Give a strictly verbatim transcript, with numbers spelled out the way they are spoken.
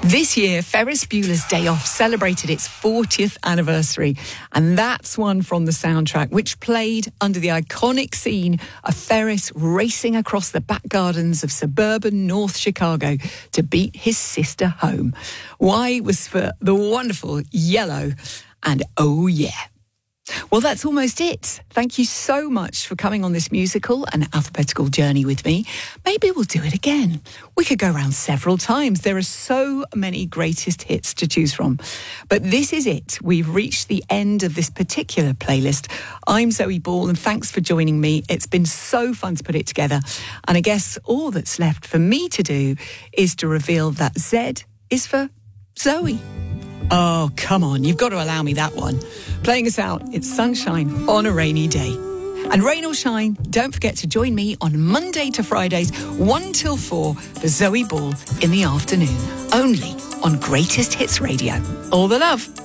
This year, Ferris Bueller's Day Off celebrated its fortieth anniversary, and that's one from the soundtrack, which played under the iconic scene of Ferris racing across the back gardens of suburban North Chicago to beat his sister home. Y was for the wonderful Yellow and Oh Yeah. Well, that's almost it. Thank you so much for coming on this musical and alphabetical journey with me. Maybe we'll do it again. We could go around several times. There are so many greatest hits to choose from. But this is it. We've reached the end of this particular playlist. I'm Zoe Ball, and thanks for joining me. It's been so fun to put it together. And I guess all that's left for me to do is to reveal that Z is for Zoe. Oh, come on, you've got to allow me that one. Playing us out, it's Sunshine on a Rainy Day. And rain or shine, don't forget to join me on Monday to Fridays, one till four, for Zoe Ball in the afternoon, only on Greatest Hits Radio. All the love.